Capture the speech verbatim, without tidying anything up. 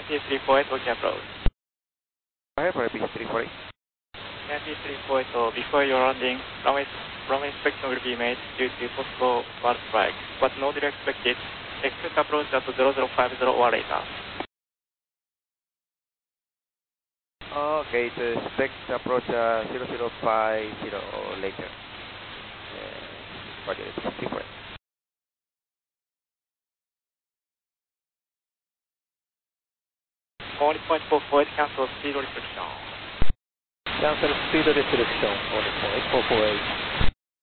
Yankee three four eight, okay approach. Go ahead for a B three four eight. Yankee three four eight, before your landing, runway, runway inspection will be made due to possible bird strike, but no delay expected. Expect approach at zero zero five zero or later. Okay, to expect approach uh, zero zero five zero or later. Uh, Roger, three four eight. Only point four four eight, cancel speed restriction. Cancel speed restriction, only point four four eight.